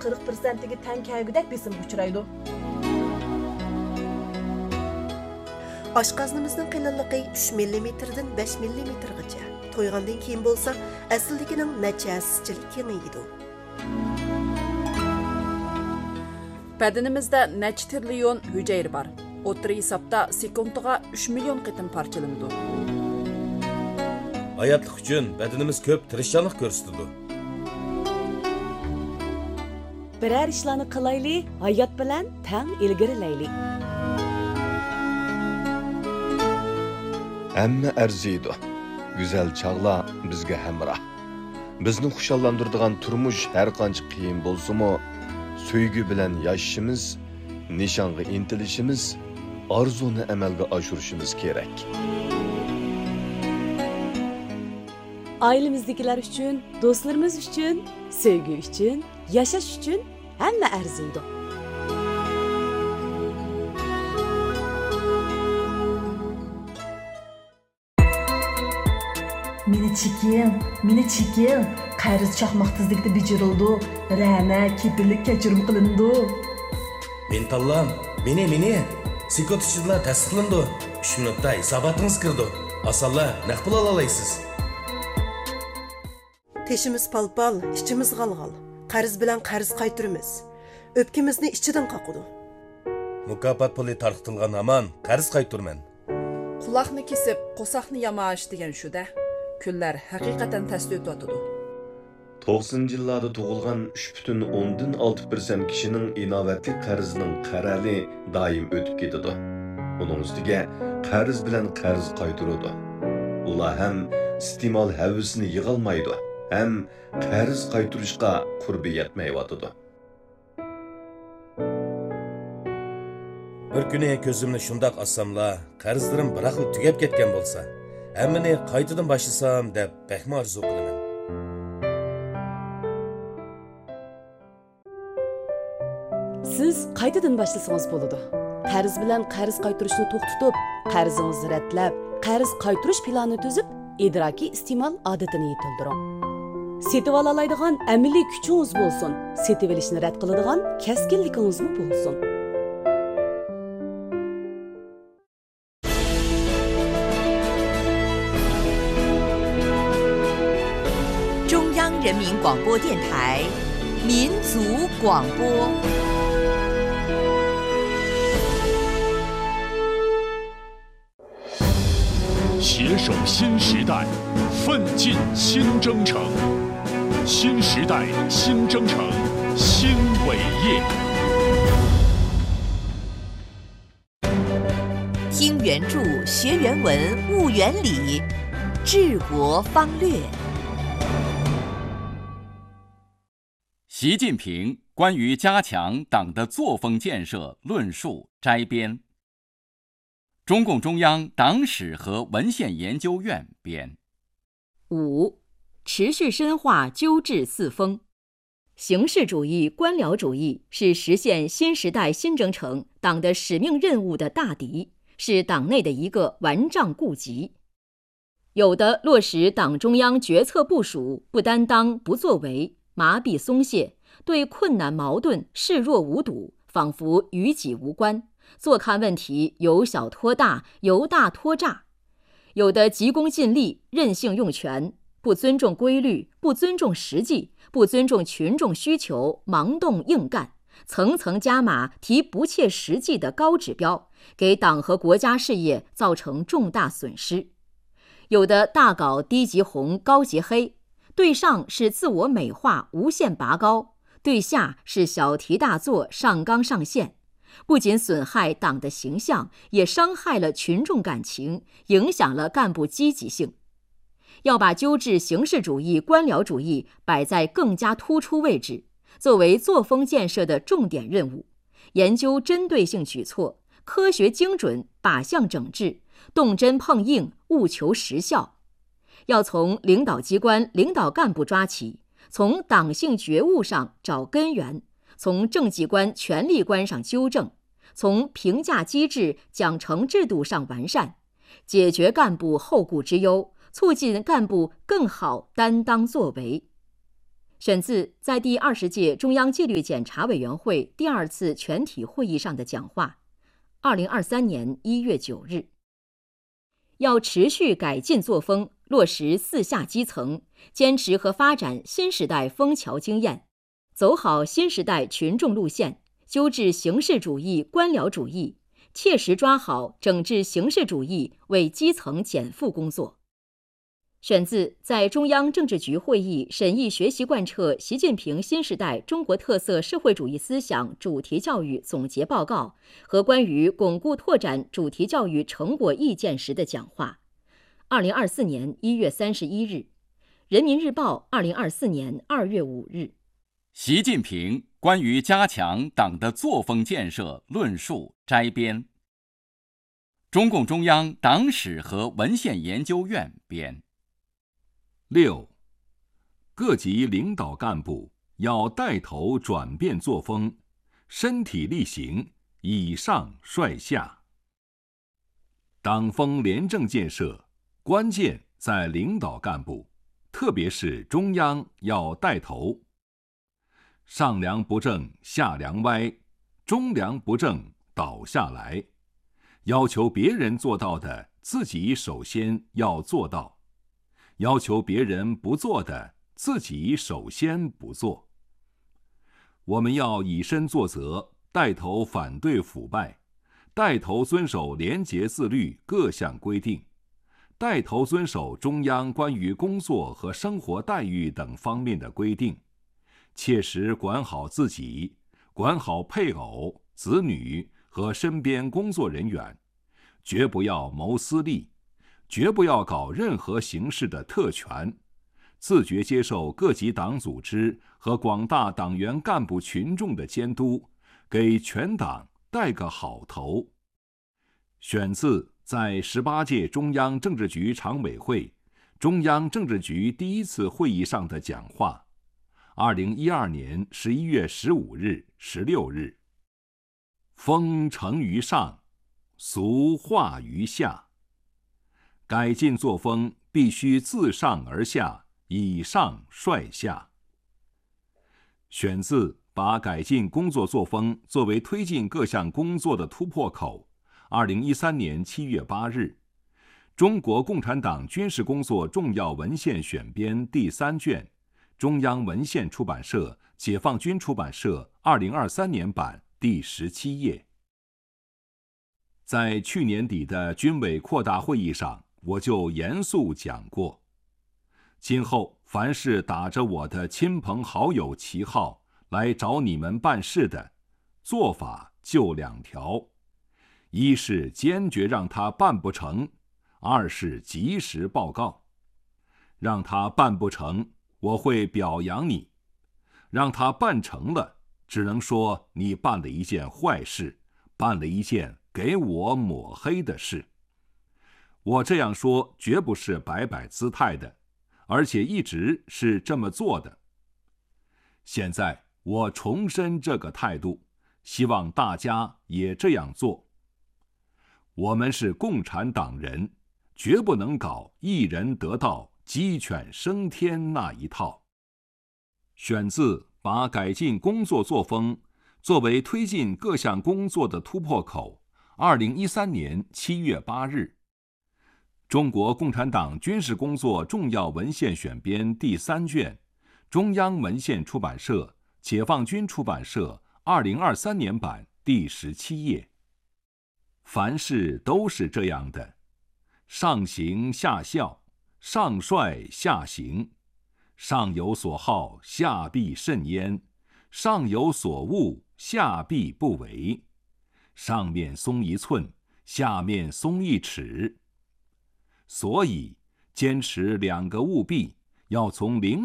40%ga teng kelgudek besimga uchraydi. Oshqozonimizning qalinligi 3 mm-dan 5 mm-gacha. To'ygandan keyin bo'lsa, aslidagining necha hissachalik kengaydi. Bədenimizdə neçə trilyon hücre var. O'tir hisobda sekundiga 3 million qitim parchalanadi. Hayatlık üçün bədenimiz köp tirishçanlıq göstərdi. Birər işlarni qilayli, hayot bilan teng ilgarilayli. Hamma arziydi. Güzel çağlar bizga hamroh. Bizni xushallantiradigan turmush har qancha qiyin bo'lsa-mu, sevgi bilan yashashimiz, nishonga intilishimiz, arzuni amalga oshirishimiz kerak. Ailemizdekiler üçün, dostlarımız üçün, sevgi üçün, yaşaş üçün hamma arziydi. Meni çekin, qarz chaqmoq tezlikda bejirildi, rana, kepillik kechirim qilindi. Mentallam, meni, sekund ichida tasdiqlandi. 3 minutda hisobotingiz kirdi. Asalla naq pul olaysiz. Teşimiz palpal, içimiz qalqal. Qarz bilan qarz qaytırımız. Öpkimizni ichidan qaqıdı. Mukofot puli tarqatilgan aman qarz qaytırman. Quloqni kesib, qo'saqni yamash degan shu-da. Kunlar haqiqatan tasli o'tadi. 90 yillarda tug'ilgan 3,6% kishining inovatli qarzining qarali doim o'tib ketadi. Uning ustiga qarz bilan qarz qaytiradi. Ular ham iste'mol havasini yig'olmaydi, ham qarz qaytirishga qurbi yetmayotadi. Bir kuni ko'zimni shundoq assamla, qarzlarim biroq tugab ketgan bo'lsa, hammani qaytadan boshlasam deb baxma orzu qilaman. Siz qaytadan boshlasangiz bo'ladi. Qarz bilan qarz qaytirishni to'xtatib, qarzingizni ratlab, qarz qaytirish planini tuzib, idrokiy iste'mol odatini yetildiring. Setib olalaydigan amaliy kuchingiz bo'lsin, setib olishni rad qiladigan keskinligingiz bo'lsin. 中央人民广播电台民族广播。 携手新时代，奋进新征程。新时代新征程，新伟业。 听原著，学原文，悟原理，治国方略。 习近平关于加强党的作风建设论述摘编。中共中央党史和文献研究院编。 5. 持续深化纠治四风。形式主义、官僚主义是实现新时代新征程党的使命任务的大敌，是党内的一个顽瘴痼疾。有的落实党中央决策部署，不担当、不作为，麻痹松懈，对困难矛盾视若无睹，仿佛与己无关，坐看问题由小拖大，由大拖炸。有的急功近利，任性用权，不尊重规律，不尊重实际，不尊重群众需求，盲动硬干，层层加码，提不切实际的高指标，给党和国家事业造成重大损失。有的大搞低级红、高级黑，对上是自我美化、无限拔高，对下是小题大做、上纲上线，不仅损害党的形象，也伤害了群众感情，影响了干部积极性。要把纠治形式主义、官僚主义摆在更加突出位置，作为作风建设的重点任务，研究针对性举措，科学精准，靶向整治，动真碰硬，务求实效。要从领导机关、领导干部抓起，从党性觉悟上找根源，从政绩观、权力观上纠正，从评价机制、奖惩制度上完善，解决干部后顾之忧，促进干部更好担当作为。 选自在第20届中央纪律检查委员会第2次全体会议上的讲话，2023年1月9日。要持续改进作风，落实4下基层，坚持和发展新时代枫桥经验，走好新时代群众路线，纠治形式主义、官僚主义，切实抓好整治形式主义为基层减负工作。选自在中央政治局会议审议学习贯彻习近平新时代中国特色社会主义思想主题教育总结报告和关于巩固拓展主题教育成果意见时的讲话，2024年1月31日，人民日报2024年2月5日。 习近平关于加强党的作风建设论述摘编。中共中央党史和文献研究院编。 6. 各级领导干部要带头转变作风，身体力行，以上率下。党风廉政建设关键在领导干部，特别是中央要带头。上梁不正下梁歪，中梁不正倒下来。要求别人做到的，自己首先要做到。要求别人不做的，自己首先不做。我们要以身作则，带头反对腐败，带头遵守廉洁自律各项规定，带头遵守中央关于工作和生活待遇等方面的规定，切实管好自己，管好配偶、子女和身边工作人员，绝不要谋私利，绝不要搞任何形式的特权，自觉接受各级党组织和广大党员干部群众的监督，给全党带个好头。选自在18届中央政治局常委会、中央政治局第1次会议上的讲话，2012年11月15日、16日。风成于上，俗化于下。改进作风必须自上而下，以上率下。选自把改进工作作风作为推进各项工作的突破口，2013年7月8日，中国共产党军事工作重要文献选编第3卷，中央文献出版社、解放军出版社2023年版第17页。在去年底的军委扩大会议上，我就严肃讲过，今后凡是打着我的亲朋好友旗号来找你们办事的，做法就2条：一是坚决让他办不成，二是及时报告。让他办不成，我会表扬你；让他办成了，只能说你办了一件坏事，办了一件给我抹黑的事。我这样说绝不是摆摆姿态的，而且一直是这么做的。现在我重申这个态度，希望大家也这样做。我们是共产党人，绝不能搞一人得道、鸡犬升天那一套。选自把改进工作作风作为推进各项工作的突破口，2013年7月8日。中国共产党军事工作重要文献选编第3卷，中央文献出版社、解放军出版社2023年版第17页。凡事都是这样的，上行下效，上率下行，上有所好，下必甚焉；上有所恶，下必不为。上面松1寸，下面松1尺。所以坚持2个务必，要从领